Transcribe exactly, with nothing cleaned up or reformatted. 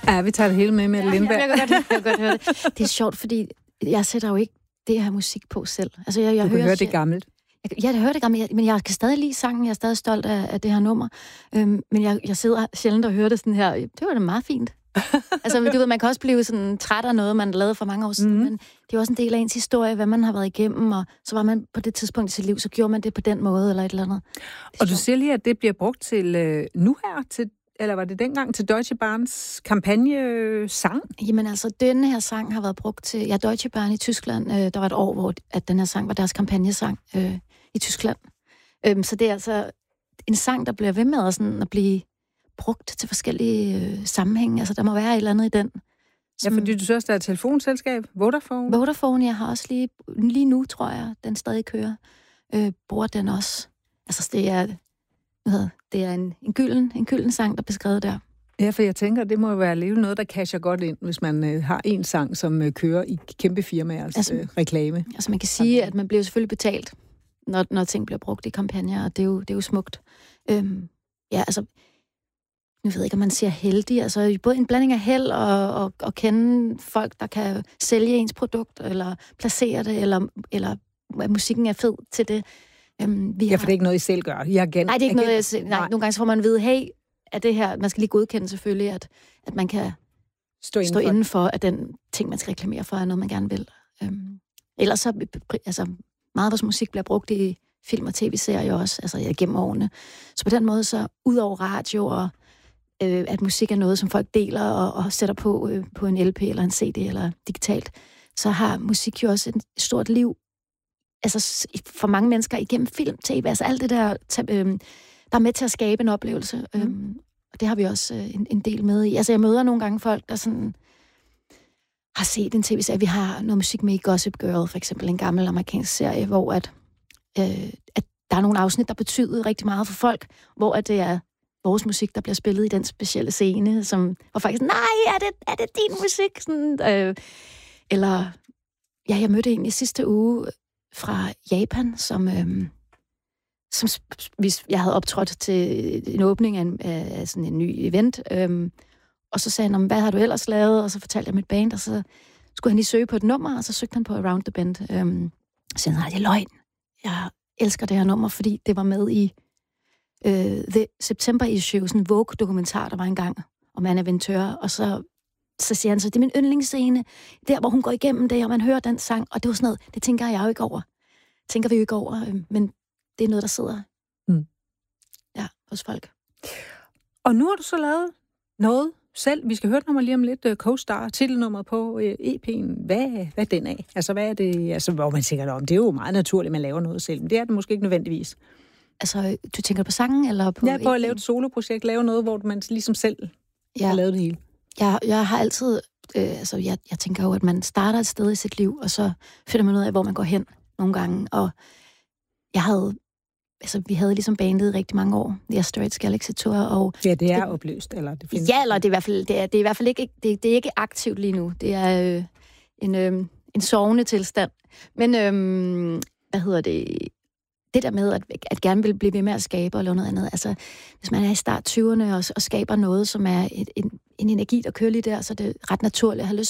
Ja, vi tager det hele med med ja, Lindberg. Jeg, jeg, jeg, jeg kan godt høre det. Det er sjovt, fordi jeg sætter jo ikke det her musik på selv. Altså, jeg, jeg du hører, kan høre det gammelt. Jeg, jeg hører det gammelt, men jeg kan stadig lide sangen. Jeg er stadig stolt af, af det her nummer. Øhm, men jeg, jeg sidder sjældent og hører det sådan her. Det var da meget fint. Altså, du ved, man kan også blive sådan træt af noget, man lavede for mange år siden, mm. men det er også en del af ens historie, hvad man har været igennem, og så var man på det tidspunkt i sit liv, så gjorde man det på den måde, eller et eller andet. Og du siger lige, at det bliver brugt til øh, nu her, til, eller var det dengang, til Deutsche Bahns kampagnesang? Jamen altså, denne her sang har været brugt til, ja, Deutsche Bahn i Tyskland, øh, der var et år, hvor at den her sang var deres kampagnesang øh, i Tyskland. Øhm, så det er altså en sang, der bliver ved med at, sådan, at blive brugt til forskellige øh, sammenhænge. Altså, der må være et eller andet i den. Som... Ja, fordi du synes, der er et telefonselskab, Vodafone. Vodafone, jeg har også lige, lige nu, tror jeg, den stadig kører, øh, bruger den også. Altså, det er, hvad, det er en, en, gylden, en gylden sang, der er beskrevet der. Ja, for jeg tænker, det må jo være lidt noget, der casher godt ind, hvis man øh, har en sang, som øh, kører i kæmpe firmaers altså, øh, reklame. Altså, man kan sige, at man bliver selvfølgelig betalt, når, når ting bliver brugt i kampagner, og det er jo, det er jo smukt. Øhm, ja, altså, nu ved jeg ikke, om man siger heldig, altså både en blanding af held og, og, og kende folk, der kan sælge ens produkt, eller placere det, eller, eller at musikken er fed til det. Øhm, vi ja, har... for det er ikke noget, I selv gør. I agent, nej, det er ikke agent... noget, jeg selv... Nej, nogle gange så får man at vide, hey, at det her, man skal lige godkende selvfølgelig, at, at man kan stå inden, stå for. inden for, at den ting, man skal reklamere for, er noget, man gerne vil. Øhm, ellers så, altså, meget af vores musik bliver brugt i film og tv-serier også, altså ja, gennem årene. Så på den måde, så ud over radio og øh, at musik er noget, som folk deler og, og sætter på øh, på en L P eller en C D eller digitalt, så har musik jo også et stort liv, altså for mange mennesker igennem film, tv, altså alt det der, øh, der er med til at skabe en oplevelse. Mm. Øhm, og det har vi også øh, en, en del med i. Altså jeg møder nogle gange folk, der sådan har set en tv-serie. Vi har noget musik med i Gossip Girl, for eksempel en gammel amerikansk serie, hvor at, øh, at der er nogle afsnit, der betyder rigtig meget for folk, hvor at det er vores musik, der bliver spillet i den specielle scene, som var faktisk, nej, er det, er det din musik? Sådan, øh, eller, ja, jeg mødte en i sidste uge fra Japan, som, øh, som hvis jeg havde optrådt til en åbning af, en, af sådan en ny event, øh, og så sagde han, hvad har du ellers lavet? Og så fortalte jeg mit band, og så skulle han lige søge på et nummer, og så søgte han på Around the Bend. Øh, så sagde han, nej, det er løgn. Jeg elsker det her nummer, fordi det var med i Uh, The September Issue, sådan en Vogue-dokumentar, der var engang om Anna Wintour, og så, så siger han så, det er min yndlingsscene, der hvor hun går igennem det, og man hører den sang, og det var sådan noget, det tænker jeg jo ikke over. Tænker vi jo ikke over, øh, men det er noget, der sidder mm. ja, hos folk. Og nu har du så lavet noget selv. Vi skal høre et nummer lige om lidt, uh, Co-Star, titelnummeret på uh, E P'en. Hvad, hvad er den af? Altså, hvad er det? Altså, hvor man tænker om, det er jo meget naturligt, at man laver noget selv, men det er det måske ikke nødvendigvis. Altså, du tænker på sangen, eller på... Ja, på at lave et soloprojekt, lave noget, hvor man ligesom selv ja. har lavet det hele. Jeg, jeg har altid... Øh, altså, jeg, jeg tænker jo, at man starter et sted i sit liv, og så finder man ud af, hvor man går hen nogle gange. Og jeg havde... Altså, vi havde ligesom bandet rigtig mange år, The Asteroids Galaxy Tour, og... Ja, det er det, opløst, eller det findes... Ja, eller det er i hvert fald, det er, det er i hvert fald ikke, det, det er ikke aktivt lige nu. Det er øh, en, øh, en sovende tilstand. Men, øh, hvad hedder det... Det der med, at, at gerne vil blive ved med at skabe og lave noget andet. Altså, hvis man er i start tyverne og, og skaber noget, som er et, en, en energi, der kører lige der, så er det ret naturligt at have lyst